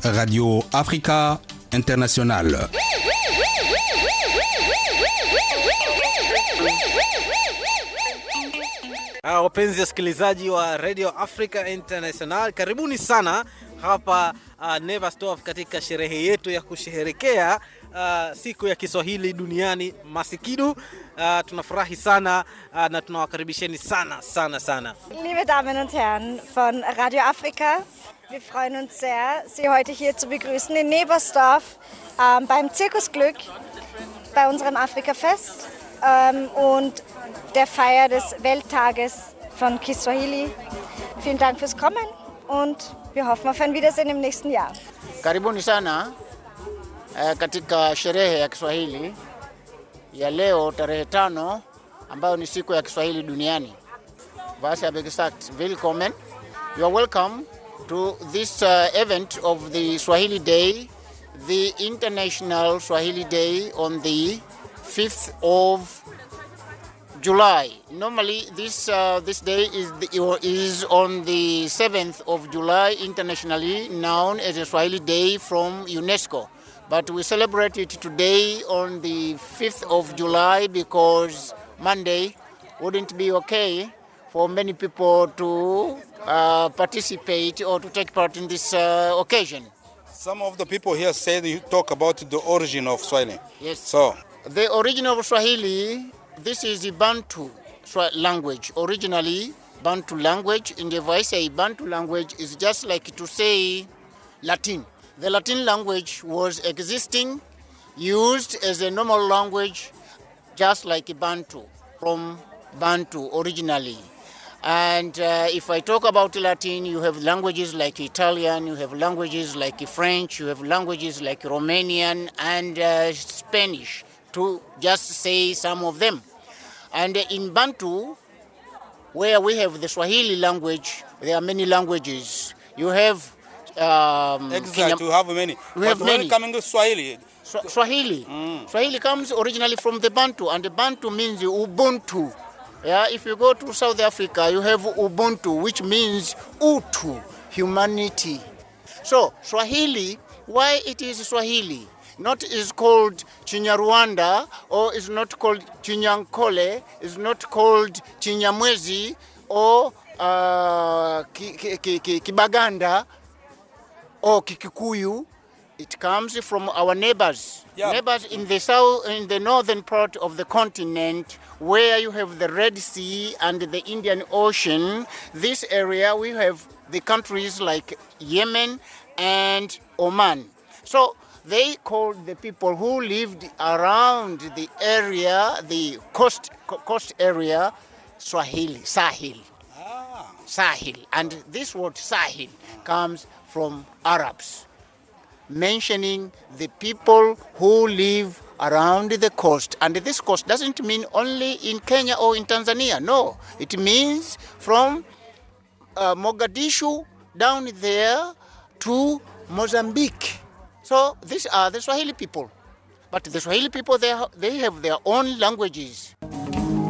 Radio Africa International. Wapenzi wasikilizaji wa Radio Africa International, karibuni sana hapa Neversdorf katika sherehe yetu ya kusherehekea siku ya Kiswahili duniani Masikidu. Tunafurahi sana na tunawakaribisheni sana. Liebe Damen und Herren von Radio Africa, wir freuen uns sehr, Sie heute hier zu begrüßen in Neversdorf beim Zirkusglück, bei unserem Afrika-Fest und der Feier des Welttages von Kiswahili. Vielen Dank fürs Kommen und wir hoffen auf ein Wiedersehen im nächsten Jahr. Karibuni sana katika sherehe ya Kiswahili ya leo tarehe 5 ambayo ni siku ya Kiswahili duniani. Was habe gesagt, willkommen. You are welcome to this event of the Swahili Day, the International Swahili Day on the 5th of July. Normally this day is on the 7th of July, internationally known as a Swahili Day from UNESCO. But we celebrate it today on the 5th of July because Monday wouldn't be okay for many people to participate or to take part in this occasion. Some of the people here say you talk about the origin of Swahili. Yes. So the origin of Swahili, this is the Bantu language. Originally, Bantu language, and if I say Bantu language, is just like to say Latin. The Latin language was existing, used as a normal language, just like Bantu, from Bantu originally. And if I talk about Latin, you have languages like Italian, you have languages like French, you have languages like Romanian and Spanish, to just say some of them. And in Bantu, where we have the Swahili language, there are many languages. You have exactly, you have many. We have when many. Coming to Swahili. Swahili. Swahili comes originally from the Bantu, and the Bantu means Ubuntu. Yeah, if you go to South Africa, you have Ubuntu, which means Utu, humanity. So Swahili, why it is Swahili? Not is called Chinyarwanda, or is not called Chinyankole, is not called Chinyamwezi, or Kibaganda, or Kikikuyu. It comes from our neighbors. Yeah. Neighbors in the south, in the northern part of the continent, where you have the Red Sea and the Indian Ocean. This area we have the countries like Yemen and Oman. So they called the people who lived around the area, the coast area, Swahili, Sahil. Sahil. And this word Sahil comes from Arabs, mentioning the people who live around the coast. And this coast doesn't mean only in Kenya or in Tanzania. No, it means from Mogadishu down there to Mozambique. So these are the Swahili people. But the Swahili people, they have their own languages.